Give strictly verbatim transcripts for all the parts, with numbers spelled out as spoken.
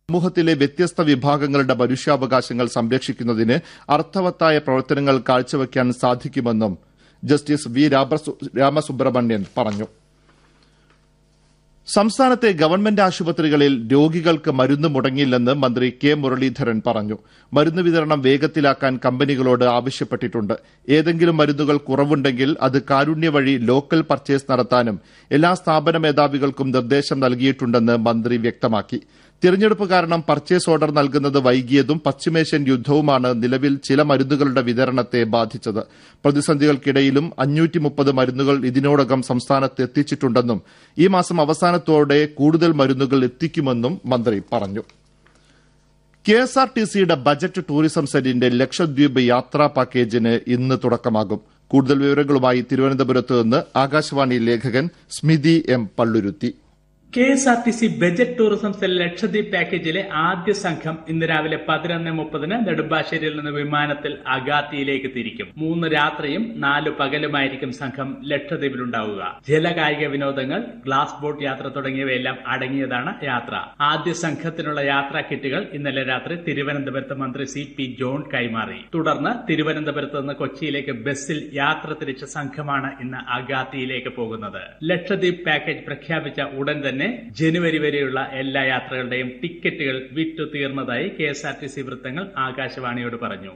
സമൂഹത്തിലെ വ്യത്യസ്ത വിഭാഗങ്ങളുടെ മനുഷ്യാവകാശങ്ങൾ സംരക്ഷിക്കുന്നതിന് അർത്ഥവത്തായ പ്രവർത്തനങ്ങൾ കാഴ്ചവെക്കാൻ സാധിക്കുമെന്നും ജസ്റ്റിസ് വി രാമസുബ്രഹ്മണ്യൻ പറഞ്ഞു. സംസ്ഥാനത്തെ ഗവൺമെന്റ് ആശുപത്രികളിൽ രോഗികൾക്ക് മരുന്ന് മുടങ്ങില്ലെന്ന് മന്ത്രി കെ മുരളീധരൻ പറഞ്ഞു. മരുന്ന് വിതരണം വേഗത്തിലാക്കാൻ കമ്പനികളോട് ആവശ്യപ്പെട്ടിട്ടുണ്ട്. ഏതെങ്കിലും മരുന്നുകൾ കുറവുണ്ടെങ്കിൽ അത് കാരുണ്യ വഴി ലോക്കൽ പർച്ചേസ് നടത്താനും എല്ലാ സ്ഥാപന മേധാവികൾക്കും നിർദ്ദേശം നൽകിയിട്ടുണ്ടെന്ന് മന്ത്രി വ്യക്തമാക്കി. തിരഞ്ഞെടുപ്പ് കാരണം പർച്ചേസ് ഓർഡർ നൽകുന്നത് വൈകിയതും പശ്ചിമേഷ്യൻ യുദ്ധവുമാണ് നിലവിൽ ചില മരുന്നുകളുടെ വിതരണത്തെ ബാധിച്ചത്. പ്രതിസന്ധികൾക്കിടയിലും അഞ്ഞൂറ്റി മുപ്പത് മരുന്നുകൾ ഇതിനോടകം സംസ്ഥാനത്ത് എത്തിച്ചിട്ടുണ്ടെന്നും ഈ മാസം അവസാനത്തോടെ കൂടുതൽ മരുന്നുകൾ എത്തിക്കുമെന്നും മന്ത്രി പറഞ്ഞു. കെഎസ്ആർടിസിയുടെ ബജറ്റ് ടൂറിസം സെല്ലിന്റെ ലക്ഷദ്വീപ് യാത്രാ പാക്കേജിന് ഇന്ന് തുടക്കമാകും. കൂടുതൽ വിവരങ്ങളുമായി തിരുവനന്തപുരത്ത് നിന്ന് ആകാശവാണി ലേഖകൻ സ്മിതി M Palluruthy. K S R T C budget tourism cell Lakshadweep പാക്കേജിലെ ആദ്യ സംഘം ഇന്ന് രാവിലെ പതിനൊന്ന് മുപ്പതിന് നെടുമ്പാശ്ശേരിയിൽ നിന്ന് വിമാനത്തിൽ അഗാത്തിയിലേക്ക് തിരിക്കും. മൂന്ന് രാത്രിയും നാല് പകലുമായിരിക്കും സംഘം ലക്ഷദ്വീപിലുണ്ടാവുക. ജലകായിക വിനോദങ്ങൾ, ഗ്ലാസ് ബോട്ട് യാത്ര തുടങ്ങിയവയെല്ലാം അടങ്ങിയതാണ് യാത്ര. ആദ്യ സംഘത്തിനുള്ള യാത്രാ കിറ്റുകൾ ഇന്നലെ രാത്രി തിരുവനന്തപുരത്ത് മന്ത്രി സി പി ജോൺ കൈമാറി. തുടർന്ന് തിരുവനന്തപുരത്ത് നിന്ന് കൊച്ചിയിലേക്ക് ബസ്സിൽ യാത്ര തിരിച്ച സംഘമാണ് ഇന്ന് അഗാത്തിയിലേക്ക് പോകുന്നത്. ലക്ഷദ്വീപ് പാക്കേജ് പ്രഖ്യാപിച്ച ഉടൻ തന്നെ ജനുവരി വരെയുള്ള എല്ലാ യാത്രകളുടെയും ടിക്കറ്റുകൾ വിറ്റു തീർന്നതായി K S R T C വൃത്തങ്ങൾ ആകാശവാണിയോട് പറഞ്ഞു.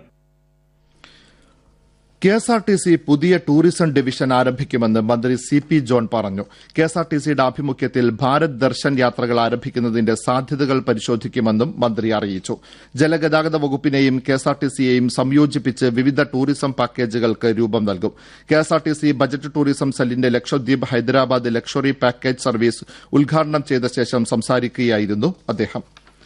കെഎസ്ആർടിസി പുതിയ ടൂറിസം ഡിവിഷൻ ആരംഭിക്കുമെന്ന് മന്ത്രി സി പി ജോൺ പറഞ്ഞു. കെഎസ്ആർടിസിയുടെ ആഭിമുഖ്യത്തിൽ ഭാരത് ദർശൻ യാത്രകൾ ആരംഭിക്കുന്നതിന്റെ സാധ്യതകൾ പരിശോധിക്കുമെന്നും മന്ത്രി അറിയിച്ചു. ജലഗതാഗത വകുപ്പിനെയും കെഎസ്ആർടിസിയെയും സംയോജിപ്പിച്ച് വിവിധ ടൂറിസം പാക്കേജുകൾക്ക് രൂപം നൽകും. കെഎസ്ആർടിസി ബജറ്റ് ടൂറിസം സെല്ലിന്റെ Lakshadweep Hyderabad luxury package service ഉദ്ഘാടനം ചെയ്ത ശേഷം സംസാരിക്കുകയായിരുന്നു അദ്ദേഹം.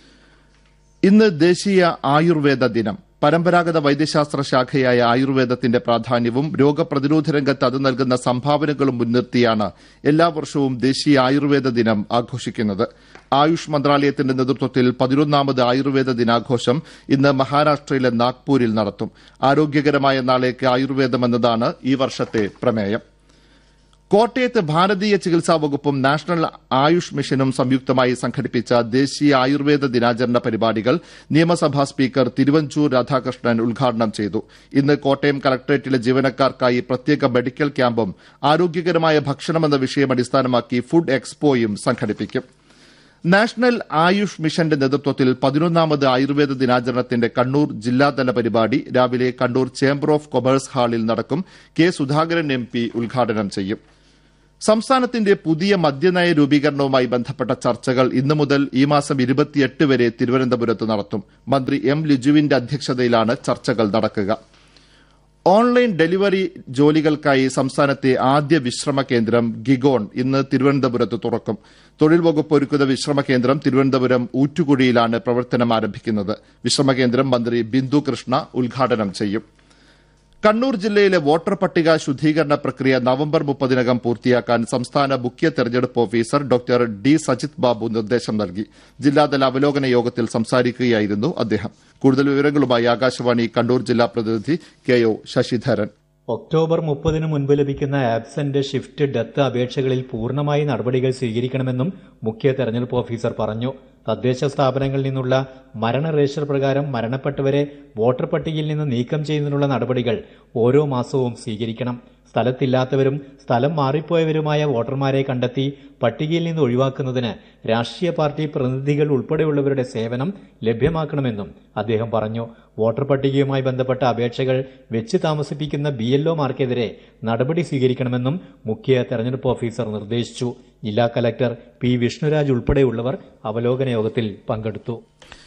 ഇന്ന് ദേശീയ ആയുർവേദ ദിനം. പരമ്പരാഗത വൈദ്യശാസ്ത്ര ശാഖയായ ആയുർവേദത്തിന്റെ പ്രാധാന്യവും രോഗപ്രതിരോധ രംഗത്ത് അത് നൽകുന്ന സംഭാവനകളും മുൻനിർത്തിയാണ് എല്ലാ വർഷവും ദേശീയ ആയുർവേദ ദിനം ആഘോഷിക്കുന്നത്. ആയുഷ് മന്ത്രാലയത്തിന്റെ നേതൃത്വത്തിൽ പതിനൊന്നാമത് ആയുർവേദ ദിനാഘോഷം ഇന്ന് മഹാരാഷ്ട്രയിലെ നാഗ്പൂരിൽ നടത്തും. ആരോഗ്യകരമായ നാളേക്ക് ആയുർവേദം എന്നതാണ് ഈ വർഷത്തെ പ്രമേയം. കോട്ടയത്ത് ഭാരതീയ ചികിത്സാ വകുപ്പും നാഷണൽ ആയുഷ് മിഷനും സംയുക്തമായി സംഘടിപ്പിച്ച ദേശീയ ആയുർവേദ ദിനാചരണ പരിപാടികൾ നിയമസഭാ സ്പീക്കർ തിരുവഞ്ചൂർ രാധാകൃഷ്ണൻ ഉദ്ഘാടനം ചെയ്തു. ഇന്ന് കോട്ടയം കളക്ടറേറ്റിലെ ജീവനക്കാർക്കായി പ്രത്യേക മെഡിക്കൽ ക്യാമ്പും ആരോഗ്യകരമായ ഭക്ഷണമെന്ന വിഷയം അടിസ്ഥാനമാക്കി ഫുഡ് എക്സ്പോയും സംഘടിപ്പിക്കും. നാഷണൽ ആയുഷ് മിഷന്റെ നേതൃത്വത്തിൽ പതിനൊന്നാമത് ആയുർവേദ ദിനാചരണത്തിന്റെ കണ്ണൂർ ജില്ലാതല പരിപാടി രാവിലെ കണ്ണൂർ ചേംബർ ഓഫ് കൊമേഴ്സ് ഹാളിൽ നടക്കും. കെ സുധാകരൻ എം പി ഉദ്ഘാടനം ചെയ്യും. സംസ്ഥാനത്തിന്റെ പുതിയ മദ്യനയ രൂപീകരണവുമായി ബന്ധപ്പെട്ട ചർച്ചകൾ ഇന്നു മുതൽ ഈ മാസം ഇരുപത്തിയെട്ട് വരെ തിരുവനന്തപുരത്ത് നടത്തും. മന്ത്രി എം ലിജുവിന്റെ അധ്യക്ഷതയിലാണ് ചർച്ചകൾ നടക്കുക. ഓൺലൈൻ ഡെലിവറി ജോലികൾക്കായി സംസ്ഥാനത്തെ ആദ്യ വിശ്രമ കേന്ദ്രം ഗിഗോൺ ഇന്ന് തിരുവനന്തപുരത്ത് തുറക്കും. തൊഴിൽ വകുപ്പ് ഒരുക്കുന്ന വിശ്രമ കേന്ദ്രം തിരുവനന്തപുരം ഊറ്റുകുഴിയിലാണ് പ്രവർത്തനം ആരംഭിക്കുന്നത്. വിശ്രമ കേന്ദ്രം മന്ത്രി ബിന്ദു കൃഷ്ണ ഉദ്ഘാടനം ചെയ്യും. കണ്ണൂർ ജില്ലയിലെ വോട്ടർ പട്ടിക ശുദ്ധീകരണ പ്രക്രിയ നവംബർ മുപ്പതിനകം പൂർത്തിയാക്കാൻ സംസ്ഥാന മുഖ്യ തെരഞ്ഞെടുപ്പ് officer doctor D Sajith Babu നിർദ്ദേശം നൽകി. ജില്ലാതല അവലോകന യോഗത്തിൽ സംസാരിക്കുകയായിരുന്നു അദ്ദേഹം. കൂടുതൽ വിവരങ്ങളുമായി ആകാശവാണി കണ്ണൂർ ജില്ലാ പ്രതിനിധി കെ ഒ ശശിധരൻ. ഒക്ടോബർ മുപ്പതിന് മുൻപ് ലഭിക്കുന്ന ആബ്സെന്റ്, ഷിഫ്റ്റ്, ഡെത്ത് അപേക്ഷകളിൽ പൂർണ്ണമായി നടപടികൾ സ്വീകരിക്കണമെന്നും മുഖ്യ തെരഞ്ഞെടുപ്പ് ഓഫീസർ പറഞ്ഞു. തദ്ദേശ സ്ഥാപനങ്ങളിൽ നിന്നുള്ള മരണ രജിസ്റ്റർ പ്രകാരം മരണപ്പെട്ടവരെ വോട്ടർ പട്ടികയിൽ നിന്ന് നീക്കം ചെയ്യുന്നതിനുള്ള നടപടികൾ ഓരോ മാസവും സ്വീകരിക്കണം. സ്ഥലത്തില്ലാത്തവരും സ്ഥലം മാറിപ്പോയവരുമായ വോട്ടർമാരെ കണ്ടെത്തി പട്ടികയിൽ നിന്ന് ഒഴിവാക്കുന്നതിന് രാഷ്ട്രീയ പാർട്ടി പ്രതിനിധികൾ ഉൾപ്പെടെയുള്ളവരുടെ സേവനം ലഭ്യമാക്കണമെന്നും അദ്ദേഹം പറഞ്ഞു. വോട്ടർ പട്ടികയുമായി ബന്ധപ്പെട്ട അപേക്ഷകൾ വെച്ച് താമസിപ്പിക്കുന്ന ബി എൽ ഒമാർക്കെതിരെ നടപടി സ്വീകരിക്കണമെന്നും മുഖ്യ തെരഞ്ഞെടുപ്പ് ഓഫീസർ നിർദ്ദേശിച്ചു. ജില്ലാ കലക്ടർ പി വിഷ്ണുരാജ് ഉൾപ്പെടെയുള്ളവർ അവലോകന യോഗത്തിൽ പങ്കെടുത്തു.